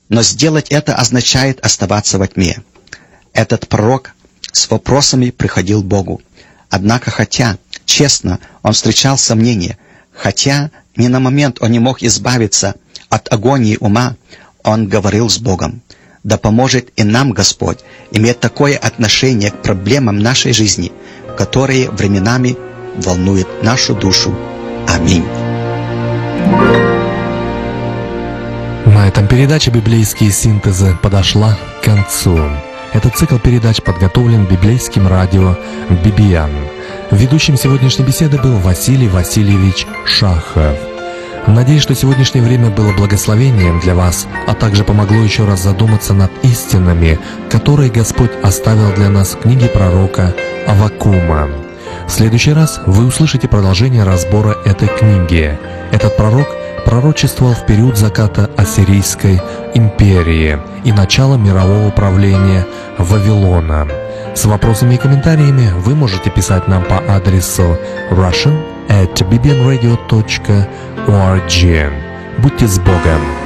Но сделать это означает оставаться во тьме. Этот пророк с вопросами приходил к Богу. Однако, хотя, честно, он встречал сомнения, хотя ни на момент он не мог избавиться от агонии ума, он говорил с Богом. Да поможет и нам Господь иметь такое отношение к проблемам нашей жизни, которые временами волнуют нашу душу. Аминь. На этом передача «Библейские синтезы» подошла к концу. Этот цикл передач подготовлен библейским радио «Бибиян». Ведущим сегодняшней беседы был Василий Васильевич Шахов. Надеюсь, что сегодняшнее время было благословением для вас, а также помогло еще раз задуматься над истинами, которые Господь оставил для нас в книге пророка Аввакума. В следующий раз вы услышите продолжение разбора этой книги. Этот пророк пророчествовал в период заката Ассирийской империи и начала мирового правления Вавилона. С вопросами и комментариями вы можете писать нам по адресу russian@bbnradio.org. Будьте с Богом!